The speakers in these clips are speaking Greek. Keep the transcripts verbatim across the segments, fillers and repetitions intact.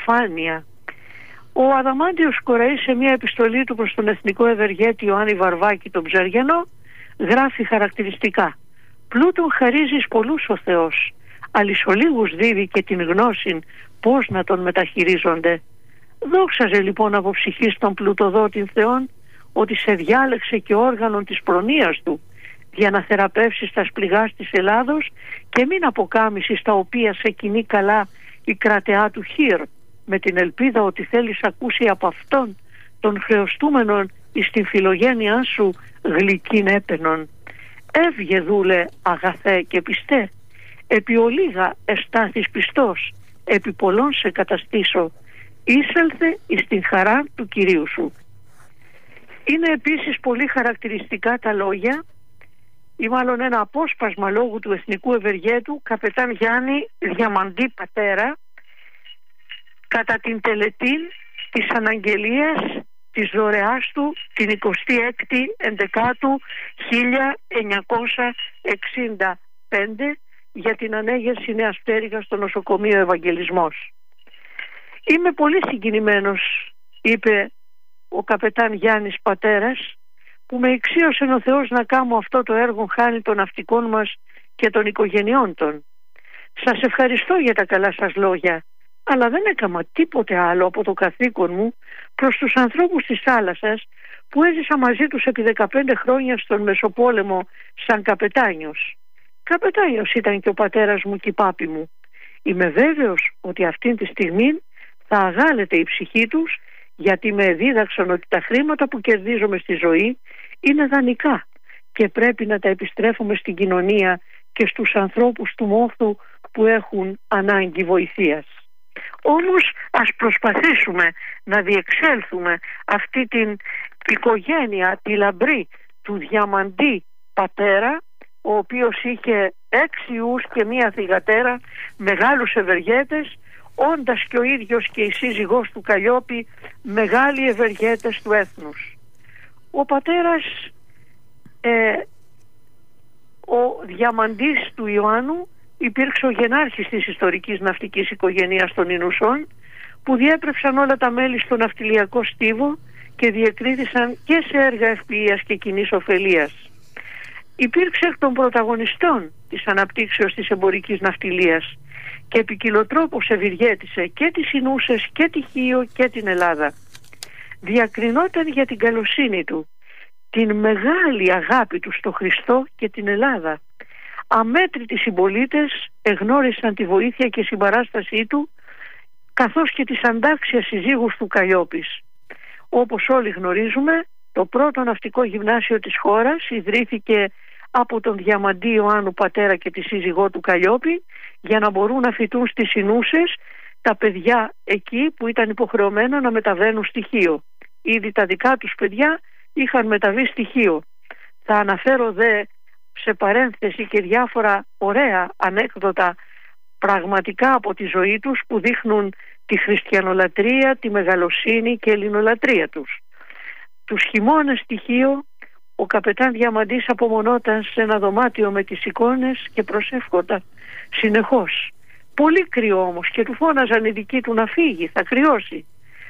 αφάνεια. Ο Αδαμάντιος Κοραής σε μια επιστολή του προς τον εθνικό ευεργέτη Ιωάννη Βαρβάκη τον Ψαριανό γράφει χαρακτηριστικά: «Πλούτον χαρίζεις πολλούς ο Θεός, αλυσολίγους δίδει και την γνώση πώς να τον μεταχειρίζονται. Δόξαζε λοιπόν από ψυχής τον πλουτοδότην Θεόν, ότι σε διάλεξε και όργανον της προνοίας του, για να θεραπεύσεις τα σπληγάς της Ελλάδος και μην αποκάμισεις τα οποία σε κινεί καλά η κρατεά του χείρ, με την ελπίδα ότι θέλεις ακούσει από αυτόν των χρεωστούμενων εις την φιλογένειά σου γλυκήν έπαινον. Έβγε δούλε αγαθέ και πιστέ, επί ολίγα εστάθης πιστός, επί πολλών σε καταστήσω, ήσελθε εις την χαρά του Κυρίου σου». Είναι επίσης πολύ χαρακτηριστικά τα λόγια ή μάλλον ένα απόσπασμα λόγου του εθνικού ευεργέτου καπετάν Γιάννη Διαμαντή πατέρα κατά την τελετή της αναγγελίας της δωρεάς του την εικοστή έκτη Ενδεκάτου χίλια εννιακόσια εξήντα πέντε για την ανέγερση Νέας Πτέρυγας στο νοσοκομείο Ευαγγελισμός. «Είμαι πολύ συγκινημένος», είπε ο καπετάν Γιάννης πατέρας, «που με εξίωσε ο Θεός να κάνω αυτό το έργο χάρη των ναυτικών μας και των οικογενειών των. Σας ευχαριστώ για τα καλά σας λόγια, αλλά δεν έκανα τίποτε άλλο από το καθήκον μου προς τους ανθρώπους της θάλασσας που έζησα μαζί τους επί δεκαπέντε χρόνια στον Μεσοπόλεμο σαν καπετάνιος. Καπετάνιος ήταν και ο πατέρας μου και η πάπη μου. Είμαι βέβαιος ότι αυτήν τη στιγμή θα αγάλεται η ψυχή τους, γιατί με δίδαξαν ότι τα χρήματα που κερδίζομαι στη ζωή είναι δανεικά και πρέπει να τα επιστρέφουμε στην κοινωνία και στους ανθρώπους του μόχθου που έχουν ανάγκη βοηθείας. Όμως ας προσπαθήσουμε να διεξέλθουμε αυτή την οικογένεια, τη λαμπρή του Διαμαντή πατέρα, ο οποίος είχε έξι ιούς και μία θυγατέρα, μεγάλους ευεργέτες, όντας και ο ίδιος και η σύζυγός του Καλλιόπη μεγάλοι ευεργέτες του έθνους. Ο πατέρας, ε, ο Διαμαντής του Ιωάννου, υπήρξε ο γενάρχης της ιστορικής ναυτικής οικογένειας των Ινουσών, που διέπρεψαν όλα τα μέλη στο ναυτιλιακό στίβο και διεκρίθησαν και σε έργα ευποιίας και κοινής ωφελίας. Υπήρξε εκ των πρωταγωνιστών της αναπτύξεως της εμπορικής ναυτιλίας και ποικιλοτρόπως ευηργέτησε και τις Ινούσες και τη Χίο και την Ελλάδα. Διακρινόταν για την καλοσύνη του, την μεγάλη αγάπη του στο Χριστό και την Ελλάδα. Αμέτρητοι συμπολίτες εγνώρισαν τη βοήθεια και συμπαράστασή του, καθώς και τις αντάξιες συζύγους του Καλλιόπης. Όπως όλοι γνωρίζουμε, το πρώτο ναυτικό γυμνάσιο της χώρας ιδρύθηκε από τον Διαμαντή Ιωάννου πατέρα και τη σύζυγό του Καλλιόπη, για να μπορούν να φοιτούν στις Ινούσες τα παιδιά εκεί που ήταν υποχρεωμένα να μεταβαίνουν στη Χίο. Ήδη τα δικά τους παιδιά είχαν μεταβεί στη Χίο. Θα αναφέρω δε σε παρένθεση και διάφορα ωραία ανέκδοτα πραγματικά από τη ζωή τους που δείχνουν τη χριστιανολατρία, τη μεγαλοσύνη και ελληνολατρία τους. Τους χειμώνες στη Χίο ο καπετάν Διαμαντής απομονόταν σε ένα δωμάτιο με τις εικόνες και προσεύχονταν συνεχώς. Πολύ κρυό όμως και του φώναζαν οι δικοί του να φύγει, θα κρυώσει.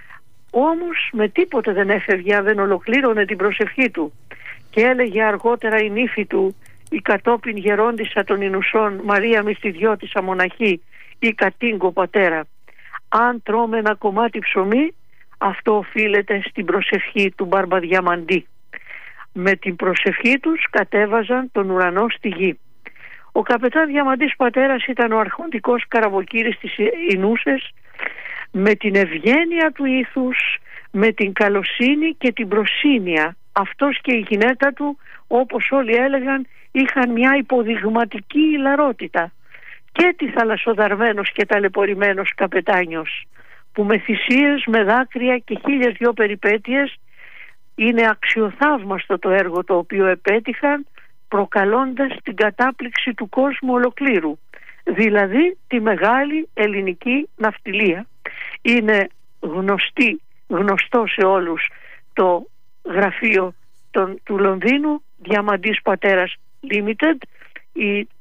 Όμως με τίποτε δεν έφευγε αν δεν ολοκλήρωνε την προσευχή του, και έλεγε αργότερα η νύφη του, η κατόπιν γερόντισσα των Ινουσών Μαρία Μυστιδιώτισσα μοναχή ή Κατίγκο πατέρα, αν τρώμε ένα κομμάτι ψωμί, αυτό οφείλεται στην προσευχή του Μπάρμπα Διαμαντή. Με την προσευχή τους κατέβαζαν τον ουρανό στη γη. Ο καπετάν Διαμαντής πατέρας ήταν ο αρχοντικός καραβοκύρης της Ινούσες, με την ευγένεια του ήθους, με την καλοσύνη και την προσύνια. Αυτός και η γυναίκα του, όπως όλοι έλεγαν, είχαν μια υποδειγματική ηλαρότητα. Και τι θαλασσοδαρμένος και ταλαιπωρημένος καπετάνιος, που με θυσίες, με δάκρυα και χίλιες δυο περιπέτειες, είναι αξιοθαύμαστο το έργο το οποίο επέτυχαν, προκαλώντας την κατάπληξη του κόσμου ολοκλήρου, δηλαδή τη μεγάλη ελληνική ναυτιλία. Είναι γνωστή, γνωστό σε όλους το γραφείο των, του Λονδίνου, Διαμαντής Πατέρας Limited, η,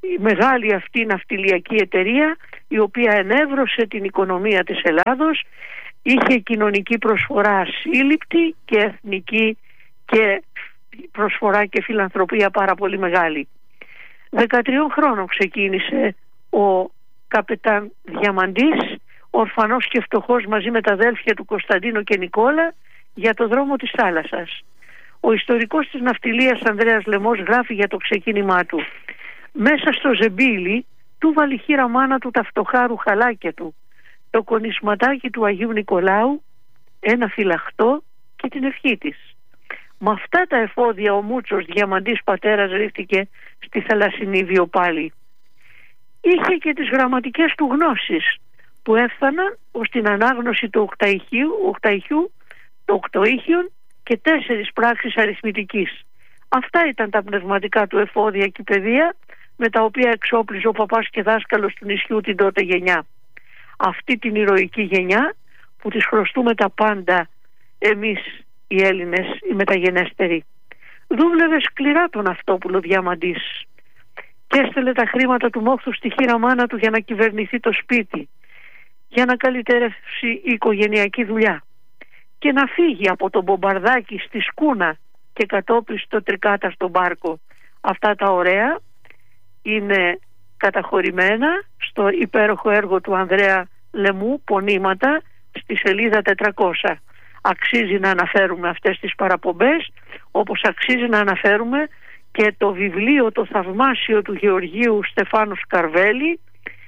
η μεγάλη αυτή ναυτιλιακή εταιρεία, η οποία ενέβρωσε την οικονομία της Ελλάδος, είχε κοινωνική προσφορά ασύλληπτη και εθνική και προσφορά και φιλανθρωπία πάρα πολύ μεγάλη. δεκατρία χρόνων ξεκίνησε ο καπετάν Διαμαντής, ορφανός και φτωχός, μαζί με τα αδέλφια του Κωνσταντίνο και Νικόλα, για το δρόμο της θάλασσας. Ο ιστορικός της ναυτιλίας Ανδρέας Λεμός γράφει για το ξεκίνημά του: «Μέσα στο ζεμπίλι του βάλει χείρα μάνα του τα φτωχά ρουχαλάκια του, το κονισματάκι του Αγίου Νικολάου, ένα φυλαχτό και την ευχή της. Με αυτά τα εφόδια ο Μούτσος Διαμαντής πατέρας ρίχτηκε στη θαλασσινή βιοπάλη. Είχε και τις γραμματικές του γνώσεις που έφταναν ως την ανάγνωση του οκταηχείου, οκταηχιού, των οκτωήχιων και τέσσερις πράξεις αριθμητικής. Αυτά ήταν τα πνευματικά του εφόδια και παιδεία, με τα οποία εξόπλιζε ο παπάς και δάσκαλος του νησιού την τότε γενιά. Αυτή την ηρωική γενιά που της χρωστούμε τα πάντα εμείς οι Έλληνες, οι μεταγενέστεροι. Δούλευε σκληρά τον Αυτόπουλο Διαμαντής και έστελε τα χρήματα του μόχθου στη χείρα μάνα του για να κυβερνηθεί το σπίτι, για να καλυτερεύσει η οικογενειακή δουλειά και να φύγει από τον μπομπαρδάκι στη σκούνα και κατόπιν στο τρικάτα στον μπάρκο. Αυτά τα ωραία είναι καταχωρημένα στο υπέροχο έργο του Ανδρέα Λεμού, Πονήματα, στη σελίδα τετρακόσια. Αξίζει να αναφέρουμε αυτές τις παραπομπές, όπως αξίζει να αναφέρουμε και το βιβλίο το θαυμάσιο του Γεωργίου Στεφάνου Σκαρβέλη,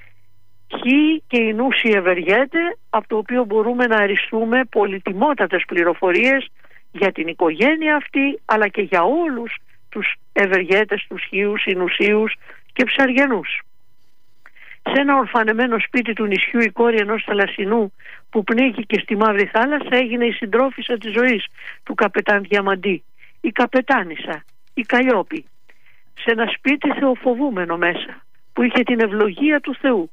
«Χι και η νούση ευεργέται», από το οποίο μπορούμε να αριστούμε πολυτιμότατες πληροφορίες για την οικογένεια αυτή, αλλά και για όλους τους ευεργέτες, τους χίους, ινουσίους και ψαριανούς. Σε ένα ορφανεμένο σπίτι του νησιού, η κόρη ενός θαλασσινού που πνίγηκε στη Μαύρη Θάλασσα έγινε η συντρόφισσα της ζωής του καπετάν Διαμαντή, η καπετάνισσα, η Καλλιόπη. Σε ένα σπίτι θεοφοβούμενο μέσα, που είχε την ευλογία του Θεού,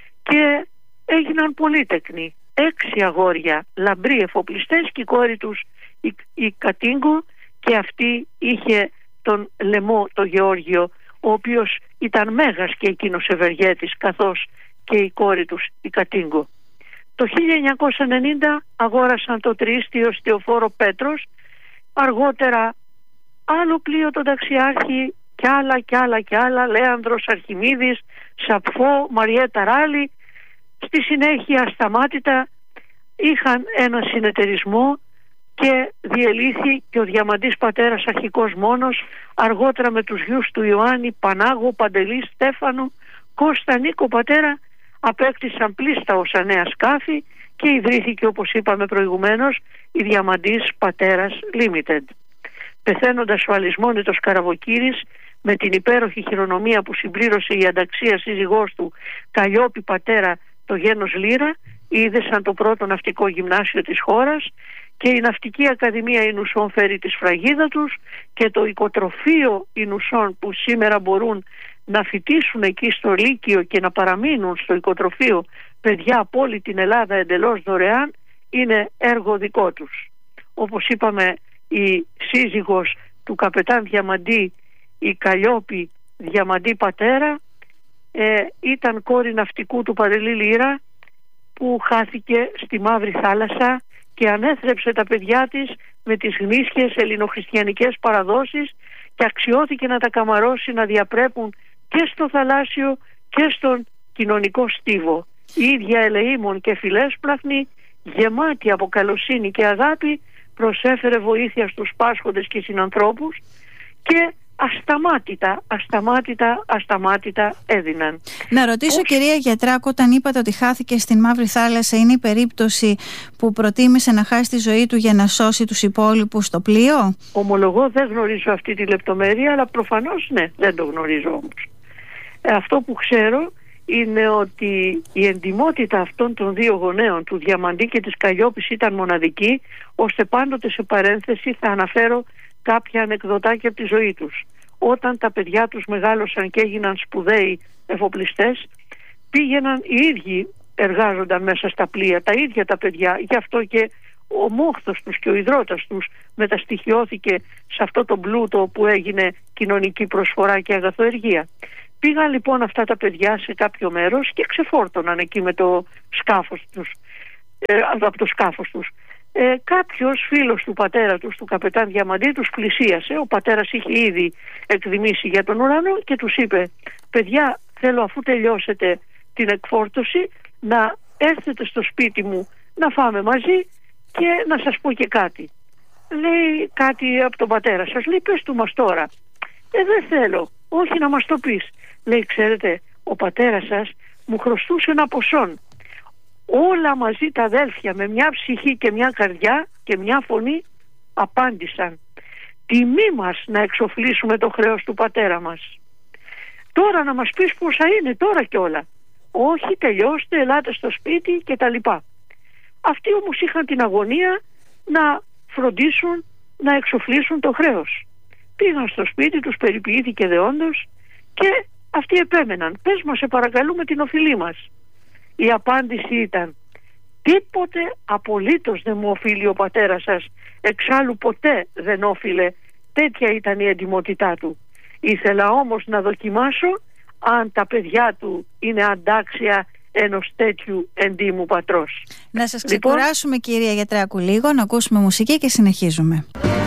και έγιναν πολύτεκνοι, έξι αγόρια, λαμπροί εφοπλιστές, και η κόρη τους η, η Κατίγκο, και αυτή είχε τον Λεμό, το Γεώργιο, ο οποίος ήταν μέγας και εκείνος ευεργέτης, καθώς και η κόρη τους η Κατίγκο. Το χίλια εννιακόσια ενενήντα αγόρασαν το τριίστιο στεωφόρο Πέτρος, αργότερα άλλο πλοίο τον Ταξιάρχη, κι άλλα κι άλλα κι άλλα, Λέανδρος, Αρχιμίδης, Σαπφό, Μαριέτα Ράλη. Στη συνέχεια ασταμάτητα είχαν ένα συνεταιρισμό και διελήθη και ο Διαμαντής πατέρας αρχικός μόνος, αργότερα με τους γιους του Ιωάννη, Πανάγο, Παντελή, Στέφανο, Κώστα, Νίκο πατέρα, απέκτησαν πλήστα όσα νέα σκάφη και ιδρύθηκε, όπως είπαμε προηγουμένως, η Διαμαντής Πατέρας Limited. Πεθαίνοντας ο αλυσμόνητος Καραβοκύρης, με την υπέροχη χειρονομία που συμπλήρωσε η ανταξία σύζυγός του Καλλιόπη πατέρα, το γένος Λύρα, είδεσαν το πρώτο ναυτικό γυμνάσιο της χώρας, και η Ναυτική Ακαδημία Ινουσών φέρει τη σφραγίδα τους, και το οικοτροφείο Ινουσών που σήμερα μπορούν να φοιτήσουν εκεί στο Λύκειο και να παραμείνουν στο οικοτροφείο παιδιά από όλη την Ελλάδα εντελώς δωρεάν, είναι έργο δικό τους. Όπως είπαμε, η σύζυγος του καπετάν Διαμαντή, η Καλλιόπη Διαμαντή πατέρα, ε, ήταν κόρη ναυτικού του Παντελή Λύρα, που χάθηκε στη Μαύρη Θάλασσα και ανέθρεψε τα παιδιά της με τις γνήσιες ελληνοχριστιανικές παραδόσεις και αξιώθηκε να τα καμαρώσει να διαπρέπουν και στο θαλάσσιο και στον κοινωνικό στίβο. Η ίδια ελεήμων και φιλέσπλαχνη, γεμάτη από καλοσύνη και αγάπη, προσέφερε βοήθεια στους πάσχοντες και συνανθρώπους και ασταμάτητα, ασταμάτητα, ασταμάτητα έδιναν. Να ρωτήσω, Πώς... κυρία Γιατράκο, όταν είπατε ότι χάθηκε στην Μαύρη Θάλασσα, είναι η περίπτωση που προτίμησε να χάσει τη ζωή του για να σώσει τους υπόλοιπους στο πλοίο? Ομολογώ, δεν γνωρίζω αυτή τη λεπτομέρεια, αλλά προφανώς ναι, δεν το γνωρίζω όμως. Ε, αυτό που ξέρω είναι ότι η εντιμότητα αυτών των δύο γονέων, του Διαμαντή και της Καλλιόπης, ήταν μοναδική, ώστε πάντοτε σε παρένθεση θα αναφέρω κάποια ανεκδοτάκια από τη ζωή τους. Όταν τα παιδιά τους μεγάλωσαν και έγιναν σπουδαίοι εφοπλιστές, πήγαιναν οι ίδιοι, εργάζονταν μέσα στα πλοία, τα ίδια τα παιδιά. Γι' αυτό και ο μόχθος τους και ο ιδρώτας τους μεταστοιχειώθηκε σε αυτό το πλούτο που έγινε κοινωνική προσφορά και αγαθοεργία. Πήγαν λοιπόν αυτά τα παιδιά σε κάποιο μέρος και ξεφόρτωναν εκεί με το σκάφος τους, ε, από το σκάφος τους. Ε, κάποιος φίλος του πατέρα τους, του καπετάν Διαμαντή, τους πλησίασε. Ο πατέρας είχε ήδη εκδημήσει για τον ουρανό και τους είπε: παιδιά, θέλω αφού τελειώσετε την εκφόρτωση να έρθετε στο σπίτι μου να φάμε μαζί και να σας πω και κάτι. Λέει κάτι από τον πατέρα σας. Λέει: πες του μας τώρα. Ε, δεν θέλω. Όχι, να μας το πεις. Λέει: ξέρετε, ο πατέρας σας μου χρωστούσε ένα ποσόν. Όλα μαζί τα αδέλφια με μια ψυχή και μια καρδιά και μια φωνή απάντησαν: τιμή μας να εξοφλήσουμε το χρέος του πατέρα μας. Τώρα να μας πεις πόσα είναι, τώρα κιόλα. Όχι, τελειώστε, ελάτε στο σπίτι και τα λοιπά. Αυτοί όμως είχαν την αγωνία να φροντίσουν να εξοφλήσουν το χρέος. Πήγαν στο σπίτι, τους περιποιήθηκε δεόντως και αυτοί επέμεναν: πες μας, σε παρακαλούμε, την οφειλή μας. Η απάντηση ήταν: τίποτε απολύτως δεν μου οφείλει ο πατέρας σας, εξάλλου ποτέ δεν όφιλε. Τέτοια ήταν η εντιμότητά του. Ήθελα όμως να δοκιμάσω αν τα παιδιά του είναι αντάξια ενός τέτοιου εντίμου πατρός. Να σας ξεκουράσουμε, λοιπόν, κυρία Γιατράκου, λίγο, να ακούσουμε μουσική και συνεχίζουμε.